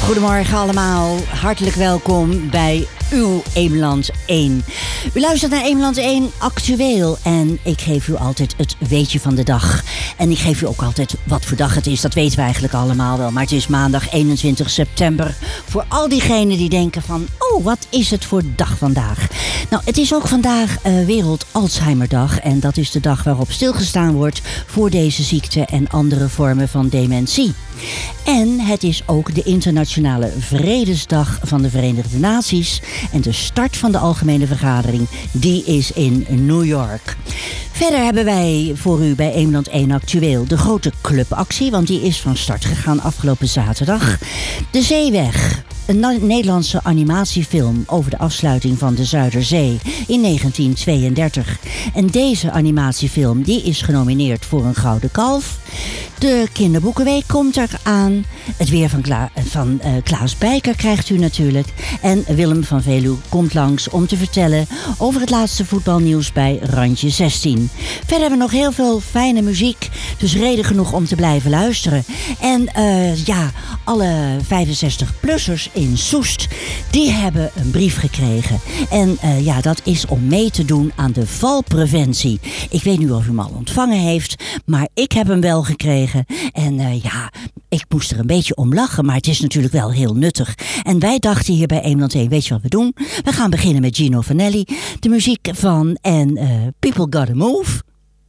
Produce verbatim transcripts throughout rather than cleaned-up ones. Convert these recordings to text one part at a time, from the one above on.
Goedemorgen allemaal, hartelijk welkom bij uw Eemland één. U luistert naar Eemland één Actueel en ik geef u altijd het weetje van de dag. En ik geef u ook altijd wat voor dag het is, dat weten we eigenlijk allemaal wel. Maar het is maandag eenentwintig september. Voor al diegenen die denken van, oh, wat is het voor dag vandaag? Nou, het is ook vandaag uh, Wereld Alzheimerdag. En dat is de dag waarop stilgestaan wordt voor deze ziekte en andere vormen van dementie. En het is ook de internationale Vredesdag van de Verenigde Naties. En de start van de algemene vergadering, die is in New York. Verder hebben wij voor u bij Eemland één Actueel de grote clubactie, want die is van start gegaan afgelopen zaterdag. De Zeeweg, een Nederlandse animatiefilm over de afsluiting van de Zuiderzee in negentien tweeëndertig. En deze animatiefilm die is genomineerd voor een Gouden Kalf. De Kinderboekenweek komt eraan. Het weer van, Kla- van uh, Klaas Bijker krijgt u natuurlijk. En Willem van Veluwe komt langs om te vertellen over het laatste voetbalnieuws bij Randje zestien. Verder hebben we nog heel veel fijne muziek. Dus reden genoeg om te blijven luisteren. En uh, ja, alle vijfenzestig-plussers in Soest, die hebben een brief gekregen. En uh, ja, dat is om mee te doen aan de valpreventie. Ik weet nu of u hem al ontvangen heeft, maar ik heb hem wel gekregen. En uh, ja, ik moest er een beetje om lachen, maar het is natuurlijk wel heel nuttig. En wij dachten hier bij Eemland één, weet je wat we doen? We gaan beginnen met Gino Vanelli, de muziek van en uh, People Gotta Move.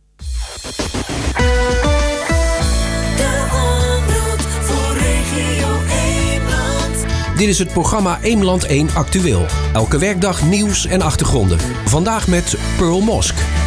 Dit is het programma Eemland één Actueel. Elke werkdag nieuws en achtergronden. Vandaag met Pearl Mosk.